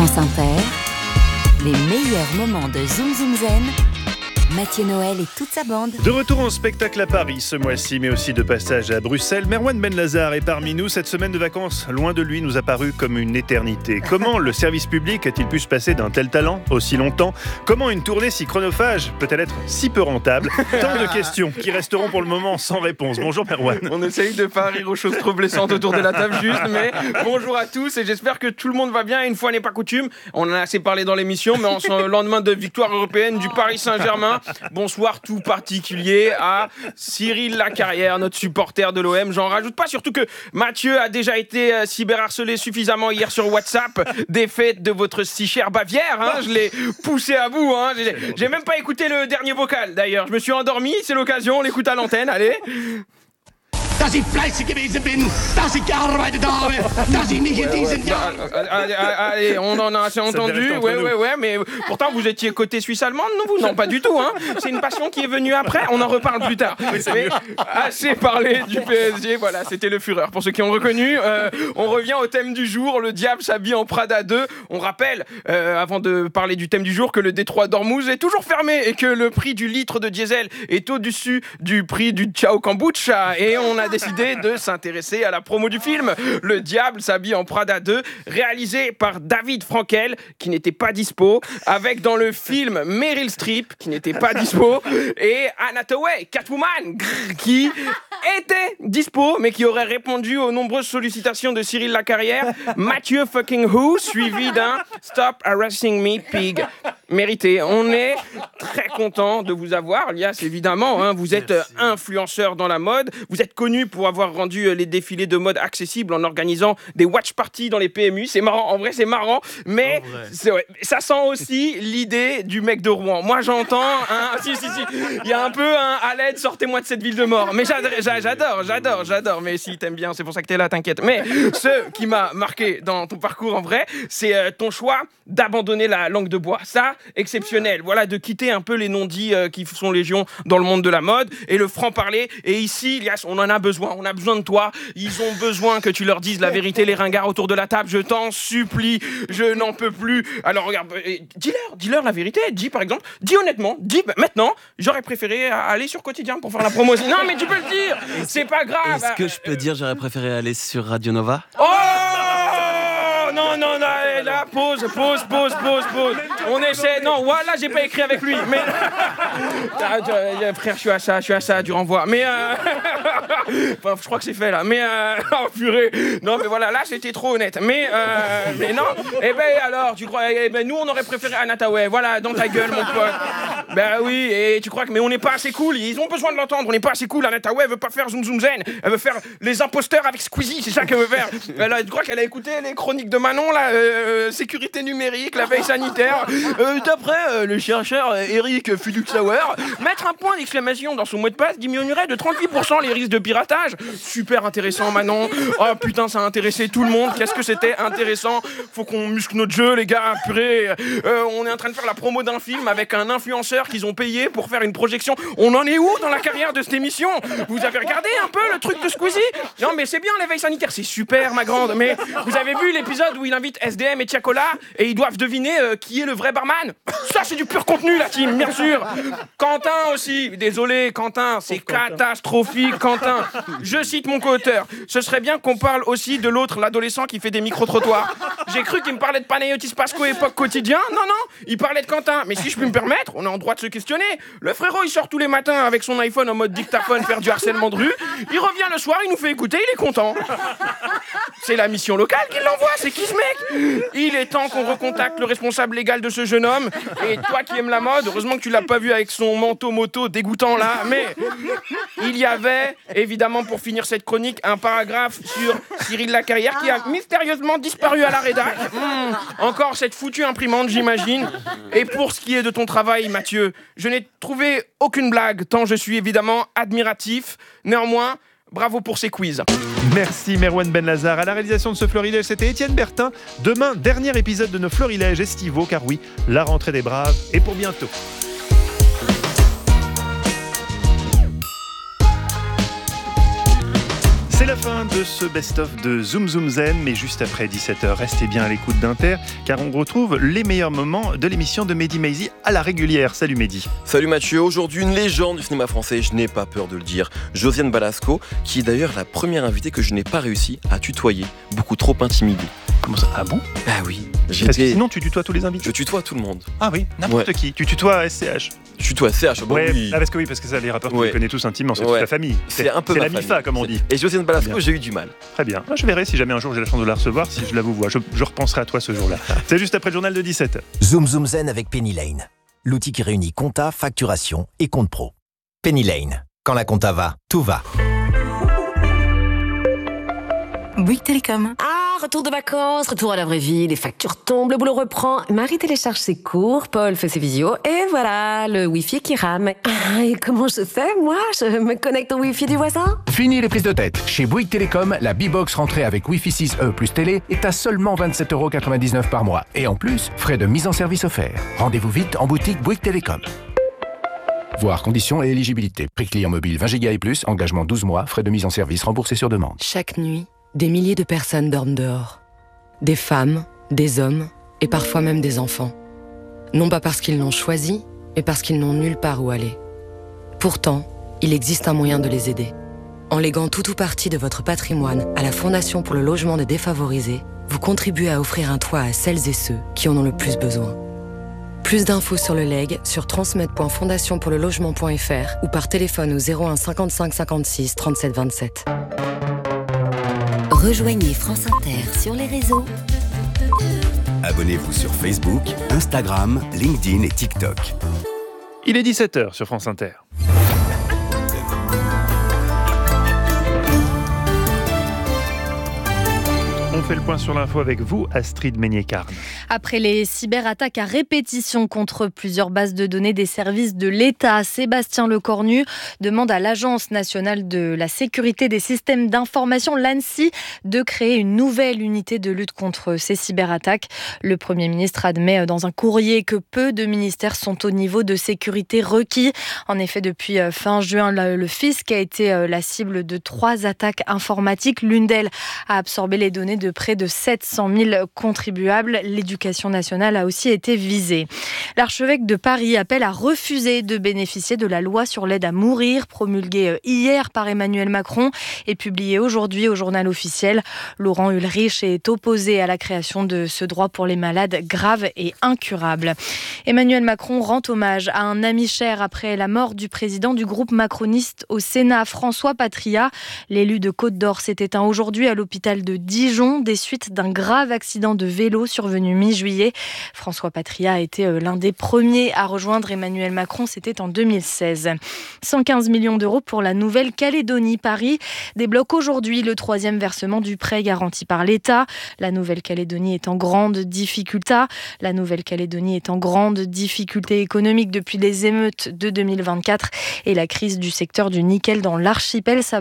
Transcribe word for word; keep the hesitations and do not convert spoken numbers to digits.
France Inter, les meilleurs moments de Zoom Zoom Zen, Mathieu Noël et toute sa bande. De retour en spectacle à Paris ce mois-ci, mais aussi de passage à Bruxelles, Merwan Benlazar est parmi nous. Cette semaine de vacances, loin de lui, nous a paru comme une éternité. Comment le service public a-t-il pu se passer d'un tel talent aussi longtemps ? Comment une tournée si chronophage peut-elle être si peu rentable ? Tant de questions qui resteront pour le moment sans réponse. Bonjour Merwan. On essaye de pas rire aux choses trop blessantes autour de la table juste, mais bonjour à tous et j'espère que tout le monde va bien. Une fois n'est pas coutume, on en a assez parlé dans l'émission, mais en ce lendemain de victoire européenne du Paris Saint-Germain, bonsoir tout particulier à Cyril Lacarrière, notre supporter de l'O M. J'en rajoute pas, surtout que Mathieu a déjà été euh, cyberharcelé suffisamment hier sur WhatsApp des fêtes de votre si chère Bavière. Hein, je l'ai poussé à bout. Hein, j'ai, j'ai même pas écouté le dernier vocal d'ailleurs. Je me suis endormi, c'est l'occasion, on l'écoute à l'antenne. Allez. Dass ich fleißig gewesen bin, dass ich gearbeitet habe, dass ich nicht in diesen Jahren... Allez, allez, on en a assez entendu, ouais, ouais, ouais, mais pourtant vous étiez côté suisse-allemande, non, vous, non, pas du tout, hein. C'est une passion qui est venue après, on en reparle plus tard. Mais assez parlé du P S G, voilà, c'était le Fureur. Pour ceux qui ont reconnu, euh, on revient au thème du jour, le diable s'habille en Prada deux. On rappelle, euh, avant de parler du thème du jour, que le détroit d'Ormuz est toujours fermé et que le prix du litre de diesel est au-dessus du prix du Ciao Kombucha. Et on a décidé de s'intéresser à la promo du film Le Diable s'habille en Prada deux, réalisé par David Frankel, qui n'était pas dispo, avec dans le film Meryl Streep, qui n'était pas dispo, et Anne Hathaway, Catwoman, grrr, qui était dispo, mais qui aurait répondu aux nombreuses sollicitations de Cyril Lacarrière, Mathieu fucking Who, suivi d'un Stop harassing me, pig. Mérité. On est très content de vous avoir, Lias, évidemment. Hein, vous êtes Merci. influenceur dans la mode. Vous êtes connu pour avoir rendu les défilés de mode accessibles en organisant des watch parties dans les P M U. C'est marrant. En vrai, c'est marrant. Mais c'est, ouais, ça sent aussi l'idée du mec de Rouen. Moi, j'entends... Hein, si, si, si. Il y a un peu un à l'aide, sortez-moi de cette ville de mort. Mais j'adore, j'adore, j'adore, j'adore. Mais si, t'aimes bien, c'est pour ça que t'es là, t'inquiète. Mais ce qui m'a marqué dans ton parcours, en vrai, c'est euh, ton choix d'abandonner la langue de bois. Ça, exceptionnel. Voilà, de quitter un peu les non-dits euh, qui sont légion dans le monde de la mode et le franc-parler. Et ici, Lias, on en a besoin. On a besoin de toi. Ils ont besoin que tu leur dises la vérité, les ringards autour de la table. Je t'en supplie. Je n'en peux plus. Alors, regarde, euh, dis-leur, dis-leur la vérité. Dis, par exemple, dis honnêtement, dis bah, maintenant, j'aurais préféré aller sur Quotidien pour faire la promo. Non, mais tu peux le dire. C'est pas grave. Est-ce que je peux dire j'aurais préféré aller sur Radio Nova ? Oh non, non, non, là, pause, pause, pause, pause, pause. On essaie. Non, voilà, j'ai pas écrit avec lui. Mais frère, je suis à ça, je suis à ça du renvoi. Mais euh... enfin, je crois que c'est fait là. Mais euh... oh purée. Non, mais voilà, là, c'était trop honnête. Mais euh... mais non. Eh ben alors, tu crois Eh ben nous, on aurait préféré Anne Hathaway. Voilà, dans ta gueule, mon pote. Ben oui. Et tu crois que mais on n'est pas assez cool. Ils ont besoin de l'entendre. On n'est pas assez cool. Anne Hathaway veut pas faire Zoom Zoom Zen. Elle veut faire les imposteurs avec Squeezie. C'est ça qu'elle veut faire. Elle a, tu crois qu'elle a écouté les chroniques de Manon là, euh, sécurité numérique, la veille sanitaire. Euh, d'après euh, le chercheur euh, Eric Fiduxauer, mettre un point d'exclamation dans son mot de passe diminuerait de trente-huit pour cent les risques de piratage. Super intéressant, Manon. Oh putain, ça a intéressé tout le monde. Qu'est-ce que c'était intéressant. Faut qu'on muscle notre jeu, les gars. Purée. Euh, on est en train de faire la promo d'un film avec un influenceur qu'ils ont payé pour faire une projection. On en est où dans la carrière de cette émission ? Vous avez regardé un peu le truc de Squeezie ? Non, mais c'est bien, les veilles sanitaires. C'est super, ma grande. Mais vous avez vu l'épisode où il invite S D M et Tiakola et ils doivent deviner euh, qui est le vrai barman. Ça, c'est du pur contenu, la team, bien sûr. Quentin aussi. Désolé, Quentin, c'est catastrophique, Quentin. Je cite mon co-auteur. Ce serait bien qu'on parle aussi de l'autre, l'adolescent qui fait des micro-trottoirs. J'ai cru qu'il me parlait de Panayotis Pasco époque Quotidien. Non, non, il parlait de Quentin. Mais si je puis me permettre, on est en droit de se questionner. Le frérot, il sort tous les matins avec son iPhone en mode dictaphone faire du harcèlement de rue. Il revient le soir, il nous fait écouter, il est content. C'est la mission locale qui l'envoie, c'est qui ce mec ? Il est temps qu'on recontacte le responsable légal de ce jeune homme. Et toi qui aimes la mode, heureusement que tu l'as pas vu avec son manteau moto dégoûtant là. Mais il y avait, évidemment, pour finir cette chronique, un paragraphe sur Cyril Lacarrière qui a mystérieusement disparu à la rédac. Mmh, encore cette foutue imprimante, j'imagine. Et pour ce qui est de ton travail, Mathieu, je n'ai trouvé aucune blague, tant je suis évidemment admiratif. Néanmoins, bravo pour ces quiz. Merci Merwan Benlazar. À la réalisation de ce Florilège, c'était Étienne Bertin. Demain, dernier épisode de nos Florilèges estivaux, car oui, la rentrée des braves est pour bientôt. C'est la fin de de ce best-of de Zoom Zoom Zen, mais juste après dix-sept heures, restez bien à l'écoute d'Inter, car on retrouve les meilleurs moments de l'émission de Mehdi Maizi à la régulière. Salut Mehdi. Salut Mathieu, aujourd'hui une légende du cinéma français, je n'ai pas peur de le dire, Josiane Balasco, qui est d'ailleurs la première invitée que je n'ai pas réussi à tutoyer, beaucoup trop intimidée. Comment ça? Ah bon? Ah oui. Parce que sinon tu tutoies tous les invités. Je tutoie tout le monde. Ah oui, n'importe Ouais. qui. Tu tutoies S C H. Je tutoie C H, bon Ouais, oui. ah, parce que oui, parce que ça, les rappeurs, tu Ouais. les connais tous intimement, c'est Ouais. toute la famille. C'est un peu C'est ma la famille. MIFA, comme on dit. Et Josiane Balasco, Bien. j'ai eu du mal. Très bien. Ah, je verrai si jamais un jour j'ai la chance de la recevoir, si je la vous vois. Je, je repenserai à toi ce jour-là. C'est juste après le journal de dix-sept heures. Zoom Zoom Zen avec Penny Lane. L'outil qui réunit compta, facturation et compte pro. Penny Lane. Quand la compta va, tout va. Bouygues Télécom. Ah, retour de vacances, retour à la vraie vie, les factures tombent, le boulot reprend. Marie télécharge ses cours, Paul fait ses visios, et voilà, le Wi-Fi qui rame. Ah, et comment je fais, moi? Je me connecte au Wi-Fi du voisin? Fini les prises de tête. Chez Bouygues Télécom, la B-Box rentrée avec Wi-Fi six E plus télé est à seulement vingt-sept euros quatre-vingt-dix-neuf par mois. Et en plus, frais de mise en service offerts. Rendez-vous vite en boutique Bouygues Télécom. Voir conditions et éligibilité. Prix client mobile vingt giga et plus, engagement douze mois, frais de mise en service remboursés sur demande. Chaque nuit, des milliers de personnes dorment dehors. Des femmes, des hommes, et parfois même des enfants. Non pas parce qu'ils l'ont choisi, mais parce qu'ils n'ont nulle part où aller. Pourtant, il existe un moyen de les aider. En léguant tout ou partie de votre patrimoine à la Fondation pour le logement des défavorisés, vous contribuez à offrir un toit à celles et ceux qui en ont le plus besoin. Plus d'infos sur le legs sur transmettre point fondation pour le logement point f r ou par téléphone au zéro un cinquante-cinq cinquante-six trente-sept vingt-sept. Rejoignez France Inter sur les réseaux. Abonnez-vous sur Facebook, Instagram, LinkedIn et TikTok. Il est dix-sept heures sur France Inter. On fait le point sur l'info avec vous, Astrid Meignet-Carne. Après les cyberattaques à répétition contre plusieurs bases de données des services de l'État, Sébastien Lecornu demande à l'Agence nationale de la sécurité des systèmes d'information, l'ANSSI, de créer une nouvelle unité de lutte contre ces cyberattaques. Le Premier ministre admet dans un courrier que peu de ministères sont au niveau de sécurité requis. En effet, depuis fin juin, le fisc a été la cible de trois attaques informatiques. L'une d'elles a absorbé les données de près de sept cent mille contribuables. L'éducation nationale a aussi été visée. L'archevêque de Paris appelle à refuser de bénéficier de la loi sur l'aide à mourir, promulguée hier par Emmanuel Macron et publiée aujourd'hui au journal officiel. Laurent Ulrich est opposé à la création de ce droit pour les malades graves et incurables. Emmanuel Macron rend hommage à un ami cher après la mort du président du groupe macroniste au Sénat, François Patria. L'élu de Côte-d'Or s'est éteint aujourd'hui à l'hôpital de Dijon des suites d'un grave accident de vélo survenu mi-juillet. François Patria a été l'un des premiers à rejoindre Emmanuel Macron, c'était en deux mille seize. cent quinze millions d'euros pour la Nouvelle-Calédonie. Paris débloque aujourd'hui le troisième versement du prêt garanti par l'État. La Nouvelle-Calédonie est en grande difficulté. La Nouvelle-Calédonie est en grande difficulté économique depuis les émeutes de deux mille vingt-quatre et la crise du secteur du nickel dans l'archipel. Ça